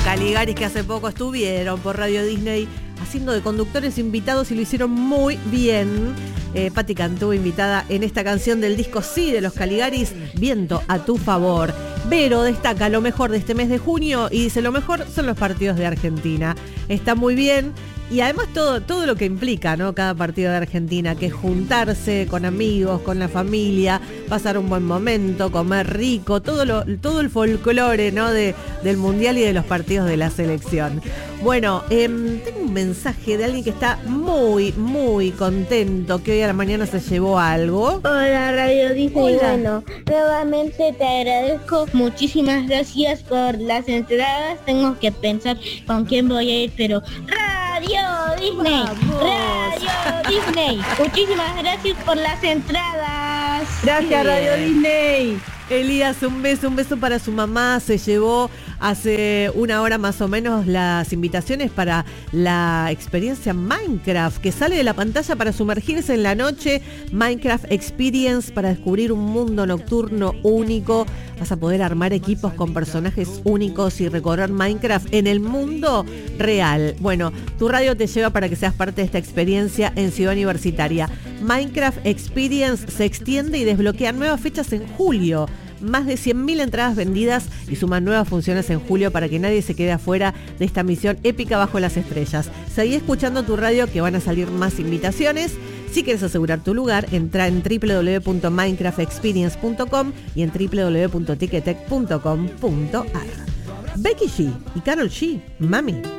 Caligaris que hace poco estuvieron por Radio Disney haciendo de conductores invitados y lo hicieron muy bien. Patti Cantú invitada en esta canción del disco Sí de los Caligaris, Viento a tu favor. Vero destaca lo mejor de este mes de junio y dice: lo mejor son los partidos de Argentina. Está muy bien. Y además todo lo que implica, ¿no? Cada partido de Argentina, que es juntarse con amigos, con la familia, pasar un buen momento, comer rico, todo el folclore, ¿no? Del Mundial y de los partidos de la selección. Bueno, tengo un mensaje de alguien que está muy, muy contento, que hoy a la mañana se llevó algo. Hola, Radio Disney. Hola. Bueno, nuevamente te agradezco. Muchísimas gracias por las entradas. Tengo que pensar con quién voy a ir, pero Radio Disney. ¡Vamos! Radio Disney. Muchísimas gracias por las entradas. Gracias, Radio Disney. Elías, un beso para su mamá. Se llevó hace una hora más o menos las invitaciones para la experiencia Minecraft, que sale de la pantalla para sumergirse en la noche. Minecraft Experience, para descubrir un mundo nocturno único. Vas a poder armar equipos con personajes únicos y recorrer Minecraft en el mundo real. Bueno, tu radio te lleva para que seas parte de esta experiencia en Ciudad Universitaria. Minecraft Experience se extiende y desbloquea nuevas fechas en julio. Más de 100.000 entradas vendidas y suman nuevas funciones en julio para que nadie se quede afuera de esta misión épica bajo las estrellas. Seguí escuchando tu radio, que van a salir más invitaciones. Si quieres asegurar tu lugar, entra en www.minecraftexperience.com y en www.ticketek.com.ar. Becky G y Karol G, Mami.